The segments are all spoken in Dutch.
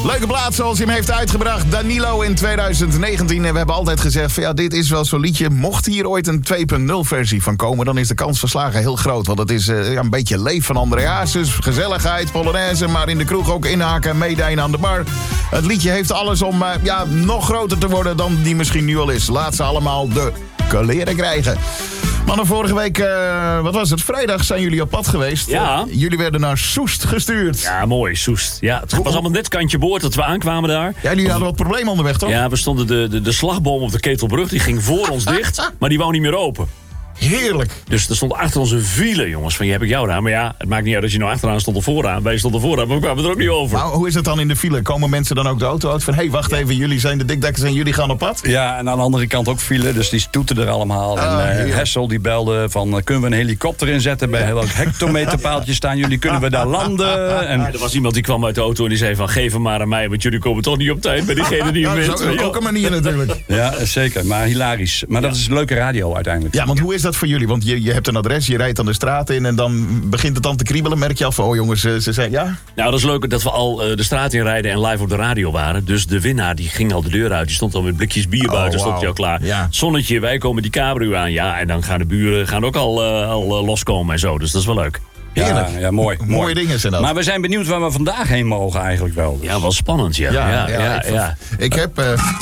Leuke plaat zoals hij hem heeft uitgebracht. Danilo in 2019. En we hebben altijd gezegd van ja, dit is wel zo'n liedje. Mocht hier ooit een 2.0 versie van komen, dan is de kans van slagen heel groot. Want het is een beetje leef van André Hazes. Gezelligheid, polonaise, maar in de kroeg ook inhaken en meedijnen aan de bar. Het liedje heeft alles om nog groter te worden dan die misschien nu al is. Laat ze allemaal de leren krijgen. Mannen, vorige week, wat was het? Vrijdag zijn jullie op pad geweest. Ja. Jullie werden naar Soest gestuurd. Ja, mooi, Soest. Ja, het was allemaal net kantje boord dat we aankwamen daar. Ja, jullie hadden wat problemen onderweg, toch? Ja, we stonden de slagboom op de Ketelbrug. Die ging voor ons dicht, maar die wou niet meer open. Heerlijk. Dus er stond achter ons een file, jongens. Van, je heb ik jou daar. Maar ja, het maakt niet uit als je nou achteraan stond of vooraan. Wij stonden vooraan, maar we kwamen er ook niet over. Nou, hoe is het dan in de file? Komen mensen dan ook de auto uit van... hé, wacht even, jullie zijn de dikdekkers en jullie gaan op pad? Ja, en aan de andere kant ook file, dus die stoeten er allemaal. En Hessel die belde van, kunnen we een helikopter inzetten? Bij welk hectometerpaaltje staan jullie? Kunnen we daar landen? En... Ja, er was iemand die kwam uit de auto en die zei van... geef hem maar aan mij, want jullie komen toch niet op tijd bij diegene die hem wint. Dat is ook een manier natuurlijk. Ja, zeker, maar hilarisch. Maar dat is leuke radio uiteindelijk. Ja, want hoe is dat voor jullie? Want je hebt een adres, je rijdt dan de straat in... en dan begint het dan te kriebelen. Merk je al van, oh jongens, ze zijn... Ja? Nou, dat is leuk dat we al de straat in rijden en live op de radio waren. Dus de winnaar die ging al de deur uit. Die stond al met blikjes bier buiten, stond hij al klaar. Ja. Zonnetje, wij komen die cabrio aan. Ja, en dan gaan de buren ook al loskomen en zo. Dus dat is wel leuk. Heerlijk. Ja, mooi. Mooie dingen zijn dat. Maar we zijn benieuwd waar we vandaag heen mogen eigenlijk wel. Dus. Ja, wel spannend, ja. Ik heb...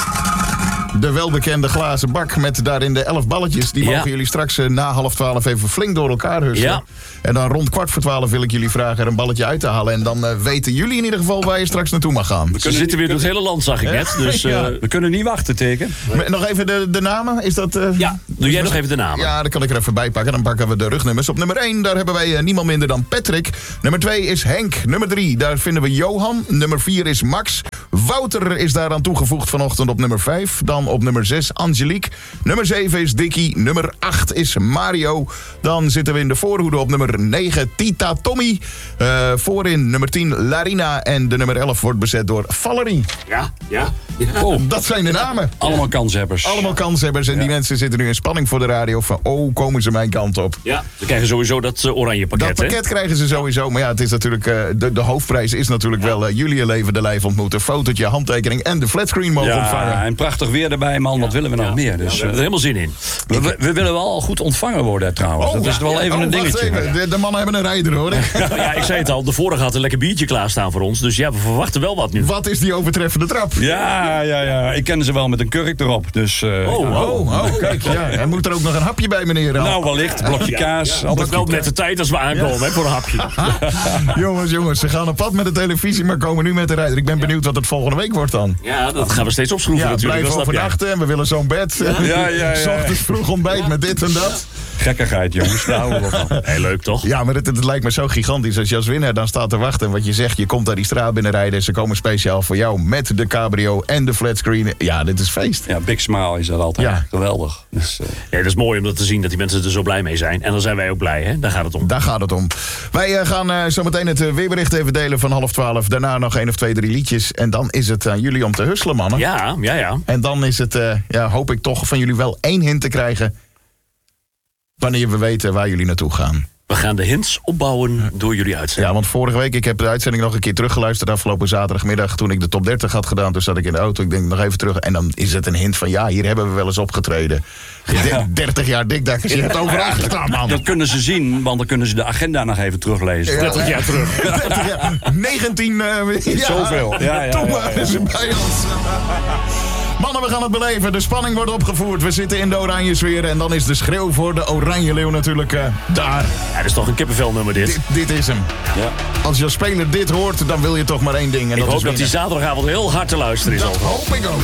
de welbekende glazen bak met daarin de 11 balletjes. Die mogen jullie straks na 11:30 even flink door elkaar husselen. Ja. En dan rond 11:15 wil ik jullie vragen er een balletje uit te halen. En dan weten jullie in ieder geval waar je straks naartoe mag gaan. We zitten weer door het hele land, zag ik net. Dus we kunnen niet wachten, teken. Nog even de namen? Is dat, ja, doe jij nog even de namen. Ja, dan kan ik er even bij pakken. Dan pakken we de rugnummers. Op nummer 1, daar hebben wij niemand minder dan Patrick. Nummer 2 is Henk. Nummer 3, daar vinden we Johan. Nummer 4 is Max. Wouter is daaraan toegevoegd vanochtend op nummer 5. Dan op nummer 6 Angelique. Nummer 7 is Dickie. Nummer 8 is Mario. Dan zitten we in de voorhoede op nummer 9 Tita Tommy. Voorin nummer 10 Larina. En de nummer 11 wordt bezet door Valerie. Ja. Oh, dat zijn de namen. Allemaal kanshebbers. Allemaal kanshebbers. En die mensen zitten nu in spanning voor de radio. Van, komen ze mijn kant op. Ja, ze krijgen sowieso dat oranje pakket. Dat pakket krijgen ze sowieso. Maar ja, het is natuurlijk... de hoofdprijs is natuurlijk wel jullie levende lijf ontmoeten. Fotootje, handtekening en de flatscreen mogen ontvangen. En prachtig weer erbij, man. Wat willen we nog meer? Dus, we hebben er helemaal zin in. We willen wel al goed ontvangen worden trouwens. Dat is wel even een dingetje. Even. De mannen hebben een rijder, hoor. Ja, ik zei het al. De vorige had een lekker biertje klaarstaan voor ons. Dus ja, we verwachten wel wat nu. Wat is die overtreffende trap? Ja. Ik ken ze wel met een kurk erop. Dus, kijk. Ja. Er moet er ook nog een hapje bij, meneer. Nou, wellicht. Blokje kaas. Altijd wel met de tijd als we aankomen, hè, voor een hapje. Jongens, ze gaan op pad met de televisie, maar komen nu met de rijder. Ik ben benieuwd wat het volgende week wordt dan. Ja, dat gaan we steeds opschroeven natuurlijk. Blijven overnachten en we willen zo'n bed. Ja. 's ochtends vroeg ontbijt met dit en dat. Gekkigheid, jongens. Daar houden we van. Heel leuk, toch? Ja, maar het lijkt me zo gigantisch als je als winnaar dan staat te wachten. En wat je zegt, je komt daar die straat binnenrijden. En ze komen speciaal voor jou met de cabrio en de flatscreen. Ja, dit is feest. Ja, big smile is dat altijd. Ja. Geweldig. Dus, ja, dat is mooi om dat te zien, dat die mensen er zo blij mee zijn. En dan zijn wij ook blij, hè? Daar gaat het om. Wij gaan zo meteen het weerbericht even delen van 11:30. Daarna nog 1 of 2, 3 liedjes. En dan is het aan jullie om te husselen, mannen. Ja. En dan is het, hoop ik toch van jullie wel 1 hint te krijgen. Wanneer we weten waar jullie naartoe gaan. We gaan de hints opbouwen door jullie uitzending. Ja, want vorige week, ik heb de uitzending nog een keer teruggeluisterd. Afgelopen zaterdagmiddag, toen ik de top 30 had gedaan. Toen zat ik in de auto, ik denk nog even terug. En dan is het een hint van, hier hebben we wel eens opgetreden. 30 jaar dikdakkers, je hebt overal gestaan, man. Dat kunnen ze zien, want dan kunnen ze de agenda nog even teruglezen. 30 jaar terug. 30 jaar, 19... Zoveel. Toen waren ze bij ons. Mannen, we gaan het beleven. De spanning wordt opgevoerd. We zitten in de oranje sfeer. En dan is de schreeuw voor de oranje leeuw natuurlijk daar. Ja, dat is toch een kippenvelnummer dit. Dit is hem. Ja. Als je als speler dit hoort, dan wil je toch maar 1 ding. En ik hoop dat die zaterdagavond heel hard te luisteren is. Dat hoop ik ook.